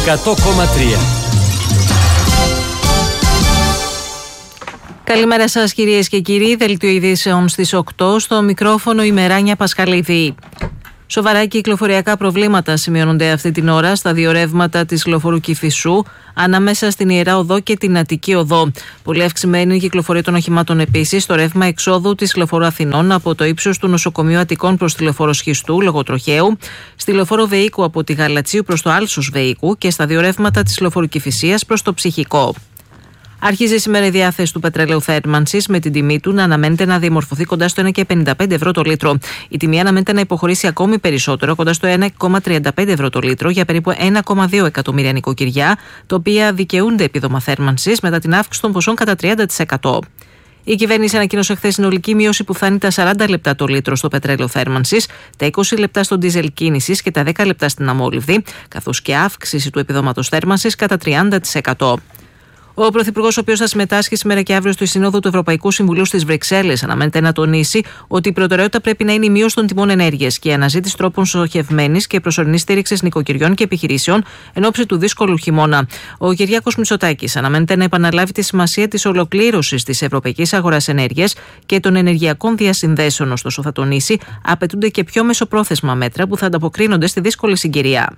100,3. Καλημέρα σας κυρίες και κύριοι, δελτίο ειδήσεων στις 8, στο μικρόφωνο η Μεράνια Πασχαλίδη. Σοβαρά κυκλοφοριακά προβλήματα σημειώνονται αυτή την ώρα στα δύο ρεύματα της λεωφορείου Κηφισού ανάμεσα στην Ιερά Οδό και την Αττική Οδό. Πολύ αυξημένη η κυκλοφορία των οχημάτων επίσης στο ρεύμα εξόδου της λεωφορείου Αθηνών από το ύψος του νοσοκομείου Αττικών προς τη λεωφόρο Σχιστού λόγω τροχαίου, στη λεωφόρο Βεϊκού από τη Γαλατσίου προς το Άλσος Βεϊκού και στα δύο ρεύματα της λεωφορείου Κηφισίας προς το Ψυχικό. Αρχίζει σήμερα η διάθεση του πετρελαίου θέρμανσης με την τιμή του να αναμένεται να διαμορφωθεί κοντά στο 1,55 ευρώ το λίτρο. Η τιμή αναμένεται να υποχωρήσει ακόμη περισσότερο, κοντά στο 1,35 ευρώ το λίτρο για περίπου 1,2 εκατομμύρια νοικοκυριά, τα οποία δικαιούνται επίδομα θέρμανσης μετά την αύξηση των ποσών κατά 30%. Η κυβέρνηση ανακοίνωσε χθες συνολική μείωση που φτάνει τα 40 λεπτά το λίτρο στο πετρέλαιο θέρμανσης, τα 20 λεπτά στο ντίζελ κίνησης και τα 10 λεπτά στην αμόλυβδη, καθώς και αύξηση του επιδόματος θέρμανσης κατά 30%. Ο Πρωθυπουργός, ο οποίος θα συμμετάσχει σήμερα και αύριο στη Σύνοδο του Ευρωπαϊκού Συμβουλίου στις Βρυξέλλες, αναμένεται να τονίσει ότι η προτεραιότητα πρέπει να είναι η μείωση των τιμών ενέργειας και η αναζήτηση τρόπων στοχευμένης και προσωρινής στήριξης νοικοκυριών και επιχειρήσεων εν ώψη του δύσκολου χειμώνα. Ο Κυριάκος Μητσοτάκης αναμένεται να επαναλάβει τη σημασία της ολοκλήρωσης της ευρωπαϊκής αγοράς ενέργειας και των ενεργειακών διασυνδέσεων, ωστόσο θα τονίσει απαιτούνται και πιο μεσοπρόθεσμα μέτρα που θα ανταποκρίνονται στη δύσκολη συγκυρία.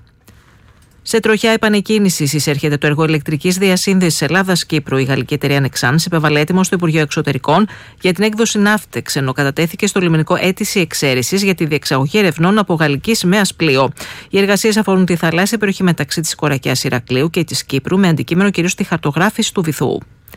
Σε τροχιά επανεκκίνηση εισέρχεται το έργο ηλεκτρικής διασύνδεσης Ελλάδας-Κύπρου. Η γαλλική εταιρεία Nexans υπέβαλε έτοιμο στο Υπουργείο Εξωτερικών για την έκδοση Ναύτεξ, ενώ κατατέθηκε στο λιμενικό αίτηση εξαίρεσης για τη διεξαγωγή ερευνών από γαλλική σημαίας πλοίο. Οι εργασίες αφορούν τη θαλάσσια περιοχή μεταξύ της Κορακιάς Ηρακλείου και της Κύπρου, με αντικείμενο κυρίως τη χαρτογράφηση του βυθού.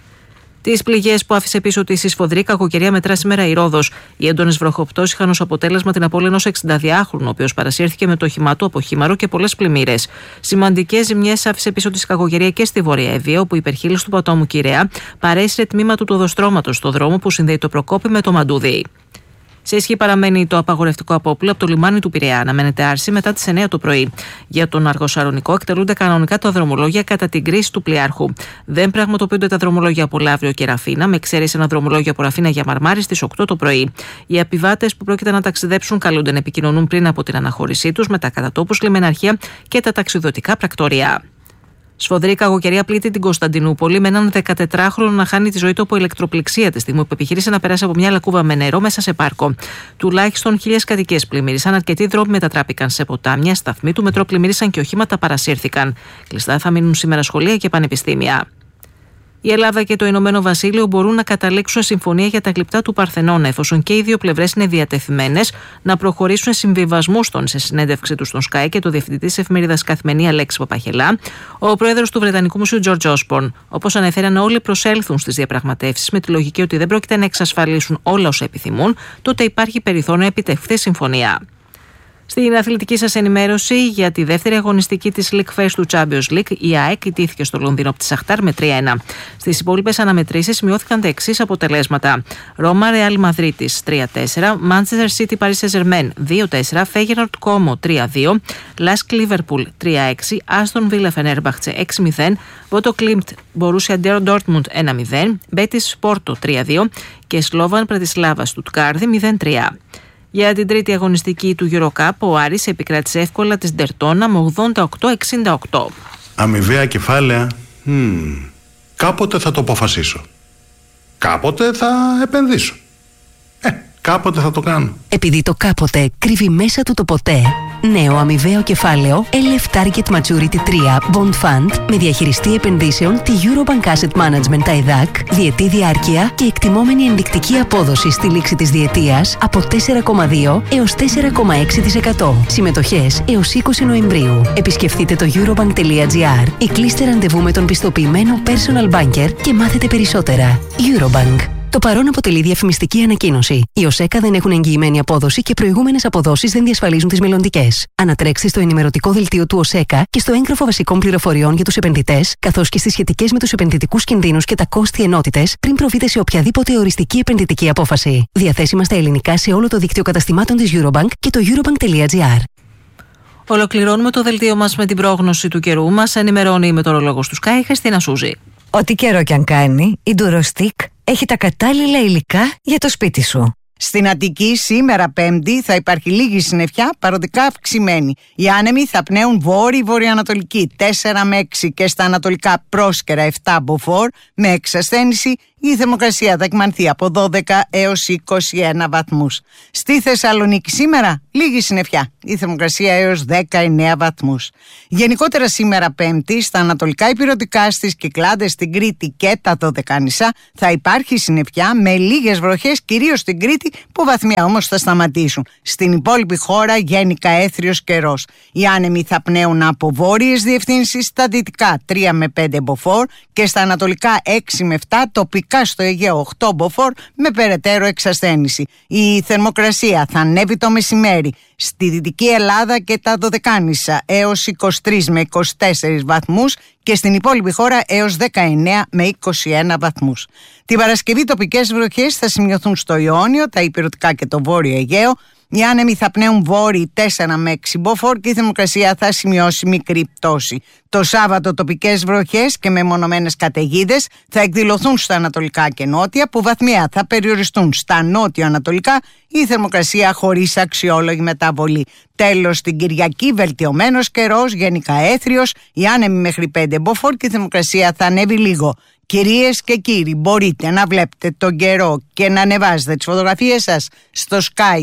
Τις πληγές που άφησε πίσω τη η σφοδρή κακοκαιρία μετρά σήμερα η Ρόδος. Οι έντονες βροχοπτώσεις είχαν ως αποτέλεσμα την απώλεια ενός 62χρονου, ο οποίος παρασύρθηκε με το όχημά του από χήμαρο και πολλές πλημμύρες. Σημαντικές ζημιές άφησε πίσω τη κακοκαιρία και στη Βόρεια Εύβοια, όπου η υπερχείλης του Πατώμου Κυραία παρέσυρε τμήμα του οδοστρώματος στο δρόμο που συνδέει το Προκόπη με το Μαντούδι. Σε ισχύ παραμένει το απαγορευτικό απόπλου από το λιμάνι του Πειραιά. Αναμένεται άρση μετά τις 9 το πρωί. Για τον Αργοσαρονικό εκτελούνται κανονικά τα δρομολόγια κατά την κρίση του πλοιάρχου. Δεν πραγματοποιούνται τα δρομολόγια από Λαύριο και Ραφίνα, με εξαίρεση ένα δρομολόγιο από Ραφίνα για Μαρμάρι στις 8 το πρωί. Οι επιβάτες που πρόκειται να ταξιδέψουν καλούνται να επικοινωνούν πριν από την αναχώρησή τους με τα κατατόπους λιμεναρχεία και τα ταξιδιωτικά πρακτορία. Σφοδρή κακοκαιρία πλήττει την Κωνσταντινούπολη, με έναν 14χρονο να χάνει τη ζωή του από ηλεκτροπληξία τη στιγμή που επιχείρησε να περάσει από μια λακκούβα με νερό μέσα σε πάρκο. Τουλάχιστον 1.000 κατοικίες πλημμύρισαν, αρκετοί δρόμοι μετατράπηκαν σε ποτάμια, σταθμοί του μετρό πλημμύρισαν και οχήματα παρασύρθηκαν. Κλειστά θα μείνουν σήμερα σχολεία και πανεπιστήμια. Η Ελλάδα και το Ηνωμένο Βασίλειο μπορούν να καταλήξουν συμφωνία για τα γλυπτά του Παρθενώνα, εφόσον και οι δύο πλευρές είναι διατεθειμένες να προχωρήσουν συμβιβασμούς, σε συνέντευξη του στον Sky και το διευθυντή της εφημερίδας Καθημερινή Αλέξη Παπαχελά, ο πρόεδρος του Βρετανικού Μουσείου George Osborne. Όπως ανέφεραν, όλοι προσέλθουν στις διαπραγματεύσεις με τη λογική ότι δεν πρόκειται να εξασφαλίσουν όλα όσα επιθυμούν, τότε υπάρχει περιθώριο να επιτευχθεί συμφωνία. Στην αθλητική σας ενημέρωση για τη δεύτερη αγωνιστική της League Fest του Champions League, η ΑΕΚ ιτήθηκε στο Λονδίνο από τη Σαχτάρ με 3-1. Στις υπόλοιπες αναμετρήσεις σημειώθηκαν τα εξής αποτελέσματα: Ρώμα Ρεάλ Μαδρίτης 3-4, Manchester City Paris Saint-Germain 2-4, Feyenoord Como 3-2, Lask Liverpool 3-6, Aston Villa Fenerbahce 6-0, Bodo Glimt Borussia Dortmund 1-0, Betis Porto 3-2 και Slovan Bratislava Stuttgart 0-3. Για την τρίτη αγωνιστική του EuroCup, ο Άρης επικράτησε εύκολα της Ντερτόνα με 88-68. Αμοιβαία κεφάλαια, κάποτε θα το αποφασίσω. Κάποτε θα επενδύσω. Κάποτε θα το κάνω. Επειδή το κάποτε κρύβει μέσα του το ποτέ, νέο αμοιβαίο κεφάλαιο LF Target Maturity 3 Bond Fund με διαχειριστή επενδύσεων τη Eurobank Asset Management ΤΑΙΔΑΚ, διετή διάρκεια και εκτιμόμενη ενδεικτική απόδοση στη λήξη της διετίας από 4,2 έως 4,6%. Συμμετοχές έως 20 Νοεμβρίου. Επισκεφτείτε το eurobank.gr ή κλείστε ραντεβού με τον πιστοποιημένο personal banker και μάθετε περισσότερα. Eurobank. Το παρόν αποτελεί διαφημιστική ανακοίνωση. Οι ΟΣΕΚΑ δεν έχουν εγγυημένη απόδοση και προηγούμενες αποδόσεις δεν διασφαλίζουν τις μελλοντικές. Ανατρέξτε στο ενημερωτικό δελτίο του ΟΣΕΚΑ και στο έγγραφο βασικών πληροφοριών για τους επενδυτές, καθώς και στις σχετικές με τους επενδυτικούς κινδύνους και τα κόστη ενότητες, πριν προβείτε σε οποιαδήποτε οριστική επενδυτική απόφαση. Διαθέσιμα στα ελληνικά σε όλο το δίκτυο καταστημάτων της Eurobank και το eurobank.gr. Ολοκληρώνουμε το δελτίο μας με την πρόγνωση του καιρού. Μας ενημερώνει η μετεωρολόγος του Sky, Χριστίνα Σούζη. Ό,τι καιρό κι αν κάνει, η Durostec έχει τα κατάλληλα υλικά για το σπίτι σου. Στην Αττική σήμερα Πέμπτη θα υπάρχει λίγη συννεφιά, παροδικά αυξημένη. Οι άνεμοι θα πνέουν βόρειο-βορειοανατολική 4 με 6 και στα ανατολικά πρόσκαιρα 7 μποφόρ με εξασθένηση. Η θερμοκρασία θα εκμανθεί από 12 έως 21 βαθμούς. Στη Θεσσαλονίκη σήμερα λίγη συννεφιά, η θερμοκρασία έως 19 βαθμούς. Γενικότερα σήμερα Πέμπτη στα ανατολικά ηπειρωτικά, στις Κυκλάδες, στην Κρήτη και τα Δωδεκάνησα θα υπάρχει συννεφιά με λίγες βροχές, κυρίως στην Κρήτη που βαθμία όμως θα σταματήσουν. Στην υπόλοιπη χώρα γενικά έθριος καιρός. Οι άνεμοι θα πνέουν από βόρειες διευθύνσεις, στα δυτικά 3 με 5 μποφόρ και στα ανατολικά 6 με 7, τοπικά στο Αιγαίο 8 μποφόρ με περαιτέρω εξασθένηση. Η θερμοκρασία θα ανέβει το μεσημέρι στη Δυτική Ελλάδα και τα Δωδεκάνησα έως 23 με 24 βαθμούς και στην υπόλοιπη χώρα έως 19 με 21 βαθμούς. Την Παρασκευή τοπικές βροχές θα σημειωθούν στο Ιόνιο, τα ηπειρωτικά και το Βόρειο Αιγαίο. Οι άνεμοι θα πνέουν βόρειοι 4 με 6 μποφόρ και η θερμοκρασία θα σημειώσει μικρή πτώση. Το Σάββατο τοπικές βροχές και μεμονωμένες καταιγίδες θα εκδηλωθούν στα ανατολικά και νότια, που βαθμία θα περιοριστούν στα νότιο-ανατολικά, η θερμοκρασία χωρίς αξιόλογη μεταβολή. Τέλος, την Κυριακή βελτιωμένος καιρός, γενικά έθριος, οι άνεμοι μέχρι 5 μποφόρ και η θερμοκρασία θα ανέβει λίγο. Κυρίες και κύριοι, μπορείτε να βλέπετε τον καιρό και να ανεβάζετε τις φωτογραφίες σας στο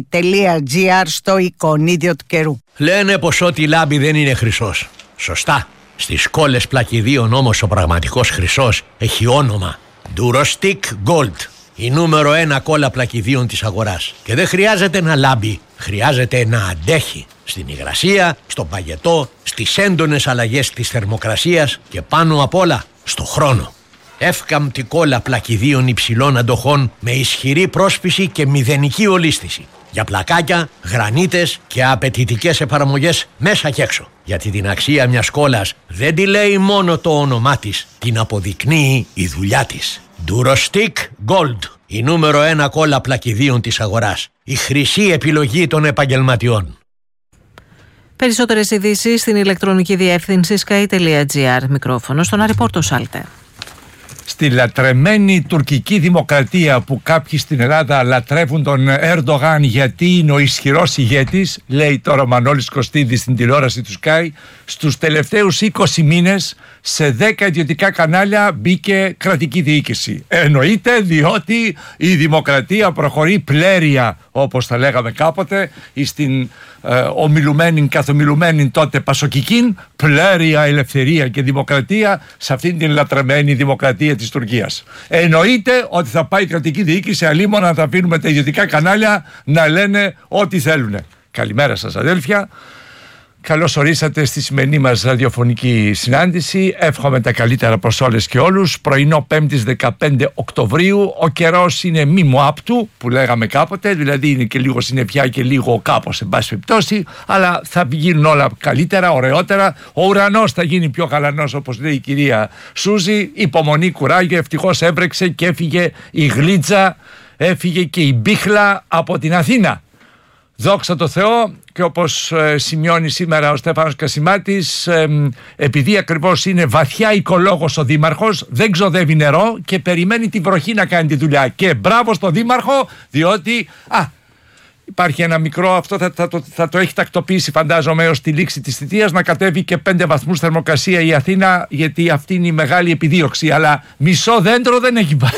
sky.gr στο εικονίδιο του καιρού. Λένε πως ό,τι λάμπει δεν είναι χρυσός. Σωστά. Στις κόλλες πλακιδίων όμως ο πραγματικός χρυσός έχει όνομα Durostick Gold. Η νούμερο 1 κόλλα πλακιδίων της αγοράς. Και δεν χρειάζεται να λάμπει, χρειάζεται να αντέχει. Στην υγρασία, στον παγετό, στις έντονες αλλαγές της θερμοκρασίας και πάνω απ' όλα στο χρόνο. Εύκαμπτη κόλλα πλακιδίων υψηλών αντοχών με ισχυρή πρόσπιση και μηδενική ολίσθηση. Για πλακάκια, γρανίτες και απαιτητικές εφαρμογές μέσα και έξω. Γιατί την αξία μιας κόλλας δεν τη λέει μόνο το όνομά της, την αποδεικνύει η δουλειά της. Durostick Gold, η νούμερο 1 κόλλα πλακιδίων της αγοράς. Η χρυσή επιλογή των επαγγελματιών. Περισσότερες ειδήσεις στην ηλεκτρονική διεύθυνση sky.gr. Μικρόφωνο στον Άρη Πόρτο Σάλτε. Στη λατρεμένη τουρκική δημοκρατία που κάποιοι στην Ελλάδα λατρεύουν τον Ερντογάν γιατί είναι ο ισχυρός ηγέτης, λέει τώρα ο Μανώλης Κωστίδης στην τηλεόραση του Sky, στους τελευταίους 20 μήνες σε 10 ιδιωτικά κανάλια μπήκε κρατική διοίκηση. Εννοείται, διότι η δημοκρατία προχωρεί πλέρια, όπως θα λέγαμε κάποτε, στην ομιλουμένη, καθομιλουμένη τότε πασοκικήν, πλέρια ελευθερία και δημοκρατία σε αυτήν την λατρεμένη δημοκρατία της Τουρκίας. Εννοείται ότι θα πάει η κρατική διοίκηση, αλίμονα να τα αφήνουμε τα ιδιωτικά κανάλια να λένε ό,τι θέλουν. Καλημέρα σας αδέλφια. Καλώς ορίσατε στη σημερινή μας ραδιοφωνική συνάντηση. Εύχομαι τα καλύτερα προς όλες και όλους. Πρωινό 5ης 15 Οκτωβρίου. Ο καιρός είναι μη μου άπτου, που λέγαμε κάποτε, δηλαδή είναι και λίγο συννεφιά και λίγο κάπως, εν πάση περιπτώσει, αλλά θα γίνουν όλα καλύτερα, ωραιότερα. Ο ουρανός θα γίνει πιο γαλανός, όπως λέει η κυρία Σούζη. Υπομονή, κουράγιο. Ευτυχώς έβρεξε και έφυγε η γλίτσα, έφυγε και η μπίχλα από την Αθήνα. Δόξα τω Θεώ. Και όπως σημειώνει σήμερα ο Στέφανος Κασιμάτης, επειδή ακριβώς είναι βαθιά οικολόγος ο δήμαρχος, δεν ξοδεύει νερό και περιμένει τη βροχή να κάνει τη δουλειά. Και μπράβο στο δήμαρχο, διότι υπάρχει ένα μικρό, αυτό θα το έχει τακτοποιήσει φαντάζομαι έως τη λήξη της θητείας, να κατέβει και 5 βαθμούς θερμοκρασία η Αθήνα, γιατί αυτή είναι η μεγάλη επιδίωξη. Αλλά μισό δέντρο δεν έχει βάλει.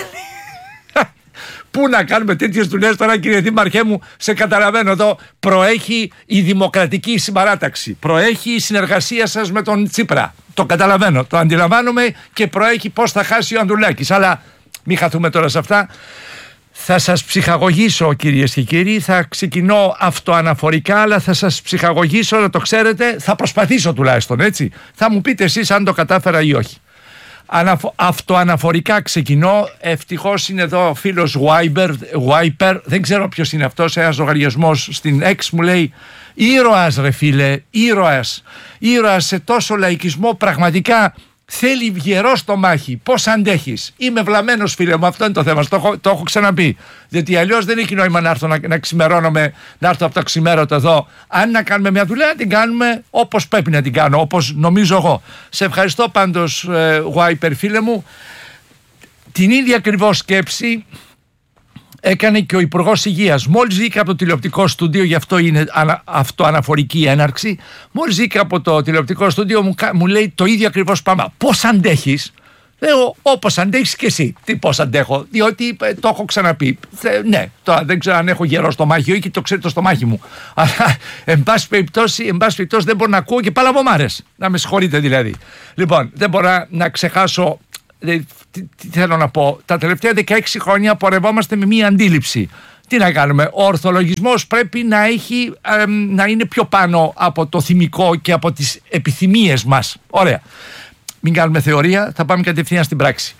Πού να κάνουμε τέτοιες δουλειές τώρα, κύριε Δήμαρχέ μου? Σε καταλαβαίνω, εδώ προέχει η δημοκρατική συμπαράταξη, προέχει η συνεργασία σας με τον Τσίπρα. Το καταλαβαίνω, το αντιλαμβάνομαι και προέχει πώς θα χάσει ο Ανδρουλάκης. Αλλά μην χαθούμε τώρα σε αυτά. Θα σας ψυχαγωγήσω, κυρίες και κύριοι. Θα ξεκινώ αυτοαναφορικά, αλλά θα σας ψυχαγωγήσω, να το ξέρετε. Θα προσπαθήσω τουλάχιστον, έτσι. Θα μου πείτε εσείς αν το κατάφερα ή όχι. Αυτοαναφορικά ξεκινώ. Ευτυχώς είναι εδώ ο φίλος Wiper, δεν ξέρω ποιος είναι αυτός, ένας λογαριασμός στην X μου λέει ήρωας ρε φίλε, ήρωας σε τόσο λαϊκισμό, πραγματικά θέλει γερό στο μάχη. Πώς αντέχεις? Είμαι βλαμμένος φίλε μου, αυτό είναι το θέμα, το έχω ξαναπεί. Διότι αλλιώς δεν έχει νόημα να έρθω να ξημερώνομαι, να έρθω από το ξημέρωτα εδώ. Αν να κάνουμε μια δουλειά, να την κάνουμε όπως πρέπει να την κάνω, όπως νομίζω εγώ. Σε ευχαριστώ πάντως Wiper φίλε μου. Την ίδια ακριβώς σκέψη έκανε και ο Υπουργός Υγείας. Μόλις βγήκα από το τηλεοπτικό στούντιο, γι' αυτό είναι αυτοαναφορική έναρξη. Μόλις βγήκα από το τηλεοπτικό στούντιο, μου λέει το ίδιο ακριβώς πράγμα. Πώς αντέχεις? Λέω, όπως αντέχεις και εσύ. Τι πώς αντέχω? Διότι το έχω ξαναπεί. Ναι, τώρα δεν ξέρω αν έχω γερό στομάχι ή και το ξέρει το στομάχι μου. Αλλά εν πάση περιπτώσει δεν μπορώ να ακούω και παλαβομάρες. Να με συγχωρείτε δηλαδή. Λοιπόν, δεν μπορώ να ξεχάσω. Τι θέλω να πω? Τα τελευταία 16 χρόνια πορευόμαστε με μία αντίληψη. Τι να κάνουμε? Ο ορθολογισμός πρέπει να είναι πιο πάνω από το θυμικό και από τις επιθυμίες μας. Ωραία. Μην κάνουμε θεωρία, θα πάμε κατευθείαν στην πράξη.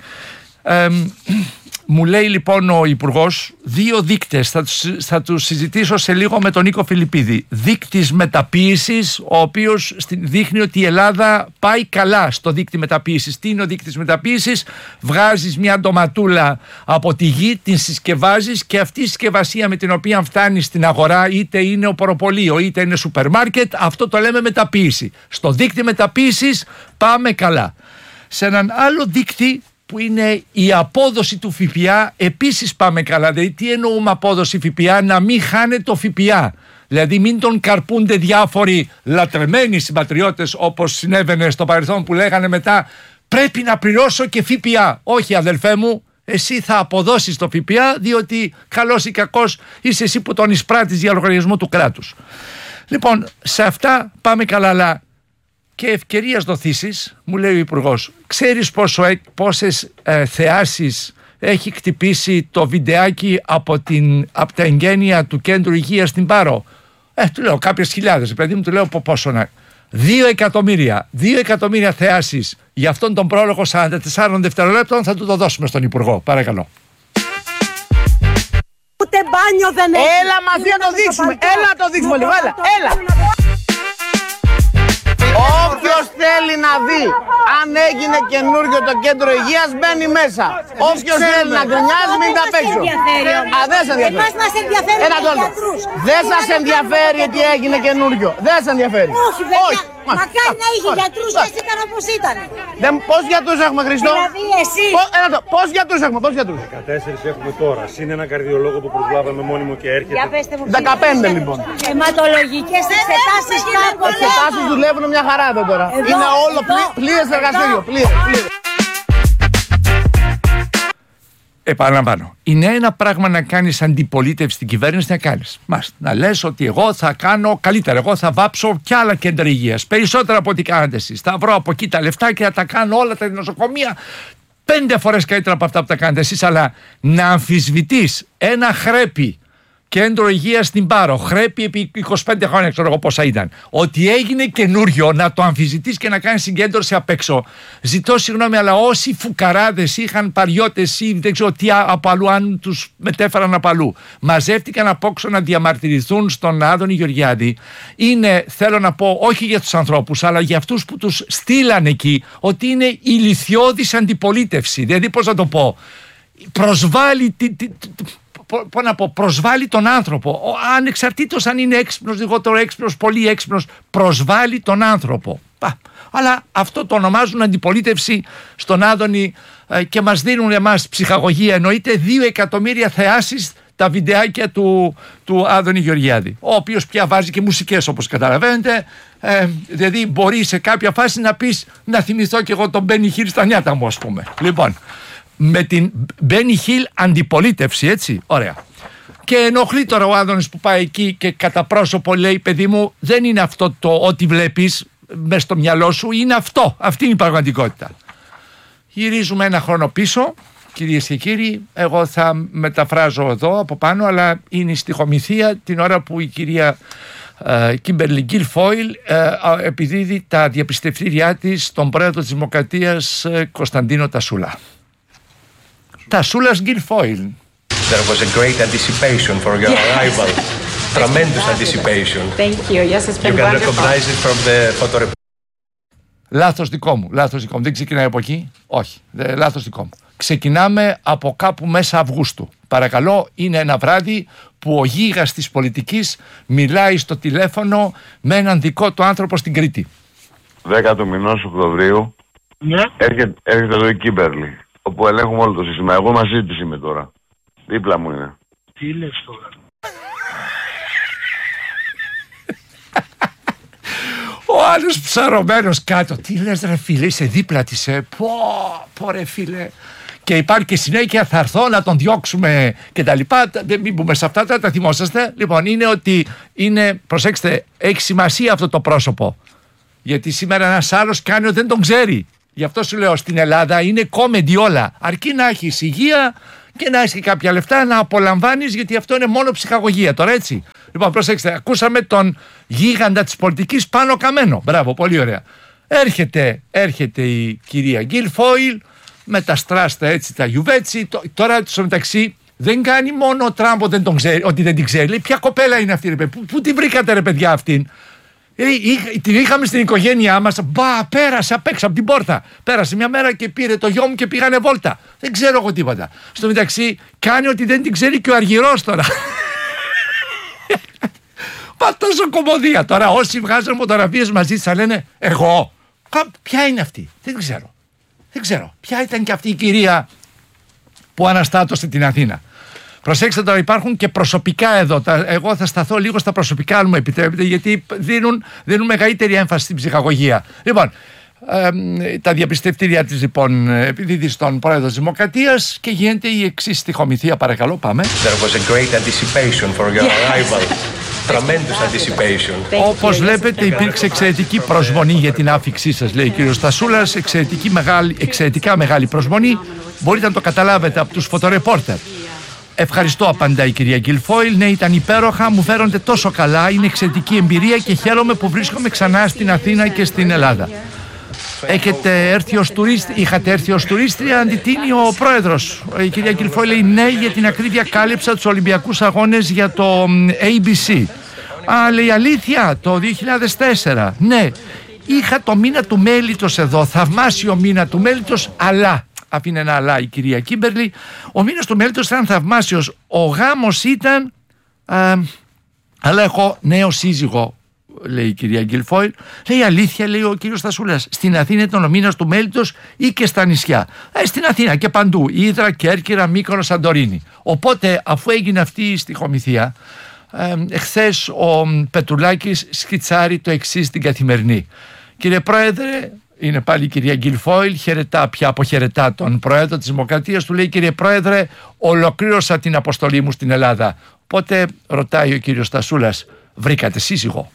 Μου λέει λοιπόν ο Υπουργός 2 δείκτες, θα τους συζητήσω σε λίγο με τον Νίκο Φιλιππίδη. Δείκτης μεταποίησης, ο οποίος δείχνει ότι η Ελλάδα πάει καλά στο δείκτη μεταποίησης. Τι είναι ο δείκτης μεταποίησης? Βγάζεις μια ντοματούλα από τη γη, την συσκευάζεις και αυτή η συσκευασία με την οποία φτάνει στην αγορά, είτε είναι οποροπωλείο είτε είναι σούπερ μάρκετ, αυτό το λέμε μεταποίηση. Στο δείκτη μεταποίησης πάμε καλά. Σε έναν άλλο δείκτη που είναι η απόδοση του ΦΠΑ, επίσης πάμε καλά. Δηλαδή τι εννοούμε απόδοση ΦΠΑ? Να μην χάνεται το ΦΠΑ. Δηλαδή μην τον καρπούνται διάφοροι λατρεμένοι συμπατριώτες, όπως συνέβαινε στο παρελθόν, που λέγανε μετά πρέπει να πληρώσω και ΦΠΑ. Όχι αδελφέ μου, εσύ θα αποδώσεις το ΦΠΑ, διότι καλός ή κακός είσαι εσύ που τον εισπράττεις για λογαριασμό του κράτους. Λοιπόν, σε αυτά πάμε καλά, αλλά και ευκαιρίας δοθήσεις, μου λέει ο Υπουργός, ξέρεις πόσες θεάσεις έχει χτυπήσει το βιντεάκι από τα εγγένεια του Κέντρου Υγείας στην Πάρο? Του λέω κάποιες χιλιάδες, παιδί μου, του λέω πόσο να... 2 εκατομμύρια θεάσεις για αυτόν τον πρόλογο 44 δευτερολέπτων. Θα του το δώσουμε στον Υπουργό, παρακαλώ. Ούτε μπάνιο δεν έχει. Έλα μαζί να το δείξουμε, έλα να το δείξουμε λίγο, έλα. Όποιος θέλει να δει αν έγινε καινούργιο το κέντρο υγείας μπαίνει μέσα. Όποιος θέλει να γκρινιάζει μην τα παίξω. Δεν σε ενδιαφέρει. Εμάς μας ενδιαφέρει οι γιατρούς. Δεν σας ενδιαφέρει ότι έγινε καινούργιο. Δεν σας ενδιαφέρει. Όχι βέβαια. Μακάρι να είχε γιατρούς και έτσι ήταν όπως ήταν. Πόσους γιατρούς έχουμε, Χριστό? Δηλαδή εσύ. Πόσους γιατρούς έχουμε? 14 έχουμε τώρα. Συν ένα καρδιολόγο που προσλάβαμε μόνιμο και έρχεται. 15 λοιπόν. Αιματολογικές εξετάσεις κάπου. Εξετάσεις δουλεύουν μια χαρά εδώ τώρα. Είναι όλο πλήρες εργαστήριο. Επαναλαμβάνω, είναι ένα πράγμα να κάνεις αντιπολίτευση στην κυβέρνηση, να κάνεις. Να λες ότι εγώ θα κάνω καλύτερα, εγώ θα βάψω κι άλλα κέντρα υγείας, περισσότερα από ό,τι κάνατε εσείς. Θα βρω από εκεί τα λεφτά και θα τα κάνω όλα τα νοσοκομεία 5 φορές καλύτερα από αυτά που τα κάνετε εσείς. Αλλά να αμφισβητείς ένα χρέπι κέντρο υγείας στην Πάρο, χρέπει επί 25 χρόνια, ξέρω εγώ πόσα ήταν, ότι έγινε καινούριο, να το αμφισβητείς και να κάνεις συγκέντρωση απ' έξω. Ζητώ συγγνώμη, αλλά όσοι φουκαράδες είχαν παριώτες ή δεν ξέρω τι από αλλού, αν τους μετέφεραν από αλλού, μαζεύτηκαν από έξω να διαμαρτυρηθούν στον Άδωνη Γεωργιάδη, είναι, θέλω να πω, όχι για τους ανθρώπους, αλλά για αυτούς που τους στείλαν εκεί, ότι είναι ηλιθιώδης αντιπολίτευση. Δηλαδή, πώς να το πω, προσβάλλει τον άνθρωπο, ανεξαρτήτως αν είναι έξυπνος, λιγότερο έξυπνος, πολύ έξυπνος, προσβάλλει τον άνθρωπο. Αλλά αυτό το ονομάζουν αντιπολίτευση στον Άδωνη και μας δίνουν εμάς ψυχαγωγία. Εννοείται 2 εκατομμύρια θεάσεις τα βιντεάκια του Άδωνη Γεωργιάδη, ο οποίος πια βάζει και μουσικές, όπως καταλαβαίνετε. Δηλαδή μπορεί σε κάποια φάση να πεις, να θυμηθώ και εγώ τον Μπένι Χιλ στα νιάτα μου, ας πούμε. Λοιπόν, με την Μπένι Χιλ αντιπολίτευση, έτσι, ωραία. Και ενοχλεί τώρα ο Άδωνης που πάει εκεί και κατά πρόσωπο λέει, παιδί μου, δεν είναι αυτό το ό,τι βλέπεις μες στο μυαλό σου, είναι αυτό, αυτή είναι η πραγματικότητα. Γυρίζουμε ένα χρόνο πίσω, κυρίες και κύριοι, εγώ θα μεταφράζω εδώ από πάνω, αλλά είναι η στιχομυθία την ώρα που η κυρία Κίμπερλι Γκιλφόιλ επιδίδει τα διαπιστευτήριά της στον πρόεδρο της Δημοκρατίας Κωνσταντίνο Τασούλα. Τασούλας Γκιλφόιλ. There was a great anticipation for your arrival. Tremendous anticipation. Thank you. Yes, it's been You can wonderful. recognize it from the photo report. Λάθος δικό μου. Δεν ξεκινάει από εκεί. Όχι. Λάθος δικό μου. Ξεκινάμε από κάπου μέσα Αυγούστου. Παρακαλώ, είναι ένα βράδυ που ο γίγας της πολιτικής μιλάει στο τηλέφωνο με έναν δικό του άνθρωπο στην Κρήτη. 10 του μηνός Οκτωβρίου έρχεται εδώ η Κίμπερλι, όπου ελέγχουμε όλο το σύστημα. Εγώ μαζί της είμαι τώρα. Δίπλα μου είναι. Τι λες τώρα? Ο άλλος ψαρωμένος κάτω. Τι λες ρε φίλε, είσαι δίπλα της, πω ρε φίλε. Και υπάρχει και συνέχεια, θα έρθω να τον διώξουμε και τα λοιπά. Μην μπούμε σε αυτά, τα θυμόσαστε. Λοιπόν, είναι ότι είναι, προσέξτε, έχει σημασία αυτό το πρόσωπο. Γιατί σήμερα ένας άλλος κάνει ότι δεν τον ξέρει. Γι' αυτό σου λέω, στην Ελλάδα είναι comedy όλα. Αρκεί να έχεις υγεία και να έχεις και κάποια λεφτά να απολαμβάνεις, γιατί αυτό είναι μόνο ψυχαγωγία τώρα, έτσι. Λοιπόν, προσέξτε, ακούσαμε τον γίγαντα της πολιτικής Πάνο Καμένο. Μπράβο, πολύ ωραία. Έρχεται η κυρία Γκίλφοιλ με τα στράστα έτσι, τα γιουβέτσι. Τώρα στο μεταξύ δεν κάνει μόνο ο Τραμπ ότι δεν την ξέρει. Λέει, ποια κοπέλα είναι αυτή, ρε παιδί, πού τη βρήκατε ρε παιδιά αυτήν? Την είχαμε στην οικογένειά μας. Πέρασε απ' έξω από την πόρτα. Πέρασε μια μέρα και πήρε το γιο μου και πήγανε βόλτα. Δεν ξέρω εγώ τίποτα. Στο μεταξύ κάνει ότι δεν την ξέρει και ο Αργυρός τώρα. Μα τόσο κομμωδία. Τώρα όσοι βγάζουν φωτογραφίες μαζί θα λένε εγώ. Ποια είναι αυτή? Δεν ξέρω. Ποια ήταν και αυτή η κυρία που αναστάτωσε την Αθήνα? Προσέξτε τώρα, υπάρχουν και προσωπικά εδώ. Εγώ θα σταθώ λίγο στα προσωπικά, αν μου επιτρέπετε, γιατί δίνουν μεγαλύτερη έμφαση στην ψυχαγωγία. Λοιπόν, τα διαπιστευτήρια της λοιπόν επιδίδει στον πρόεδρο της Δημοκρατίας και γίνεται η εξής στιχομηθεία, παρακαλώ, πάμε. There was a great anticipation for your arrival. Tremendous anticipation. Όπως βλέπετε υπήρξε εξαιρετική προσμονή για την άφηξή σας, λέει ο κύριος Στασούλας, εξαιρετικά μεγάλη προσμονή. Μπορείτε να το καταλάβετε από τους φωτορεπόρτερ. Ευχαριστώ, απαντάει η κυρία Γκίλφοιλ. Ναι, ήταν υπέροχα, μου φέρονται τόσο καλά, είναι εξαιρετική εμπειρία και χαίρομαι που βρίσκομαι ξανά στην Αθήνα και στην Ελλάδα. Είχατε έρθει ως τουρίστρια, αντιτείνει ο πρόεδρος. Η κυρία Γκίλφοιλ λέει ναι, για την ακρίβεια κάλυψα τους Ολυμπιακούς Αγώνες για το ABC. Λέει αλήθεια, το 2004. Ναι, είχα το μήνα του Μέλιτος εδώ, θαυμάσιο μήνα του Μέλιτος, αλλά... Αφήνει ένα αλλά η κυρία Κίμπερλι. Ο μήνας του Μέλιτος ήταν θαυμάσιος. Ο γάμος ήταν... αλλά έχω νέο σύζυγο, λέει η κυρία Γκίλφοιλ. Λέει αλήθεια, λέει ο κύριος Στασούλας. Στην Αθήνα ήταν ο μήνας του Μέλιτος ή και στα νησιά? Στην Αθήνα και παντού. Ύδρα, Κέρκυρα, Μύκονος, Σαντορίνη. Οπότε αφού έγινε αυτή η στιχομηθεία, εχθές ο Πετρουλάκης σκιτσάρει το εξής στην Καθημερινή. Κύριε Πρόεδρε, είναι πάλι η κυρία Γκίλφοιλ, αποχαιρετά τον Πρόεδρο της Δημοκρατίας, του λέει κύριε Πρόεδρε, ολοκλήρωσα την αποστολή μου στην Ελλάδα. Οπότε ρωτάει ο κύριος Στασούλας, βρήκατε σύζυγο?